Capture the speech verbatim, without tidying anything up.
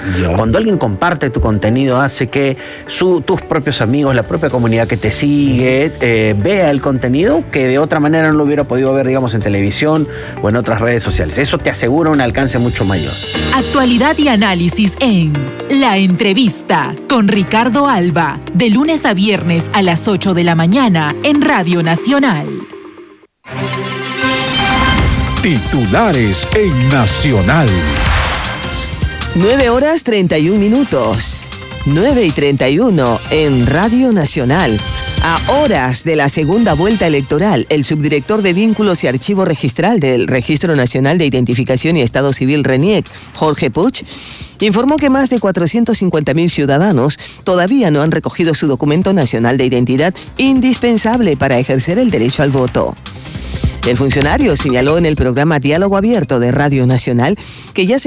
Yo. Cuando alguien comparte tu contenido, hace que su, tus propios amigos, la propia comunidad que te sigue, eh, vea el contenido que de otra manera no lo hubiera podido ver, digamos, en televisión o en otras redes sociales. Eso te asegura un alcance mucho mayor. Actualidad y análisis en La Entrevista con Ricardo Alba, de lunes a viernes a las ocho de la mañana en Radio Nacional. Titulares en Nacional. nueve horas treinta y un minutos. nueve y treinta y uno en Radio Nacional. A horas de la segunda vuelta electoral, el subdirector de Vínculos y Archivo Registral del Registro Nacional de Identificación y Estado Civil RENIEC, Jorge Puig, informó que más de cuatrocientos cincuenta mil ciudadanos todavía no han recogido su documento nacional de identidad indispensable para ejercer el derecho al voto. El funcionario señaló en el programa Diálogo Abierto de Radio Nacional que ya se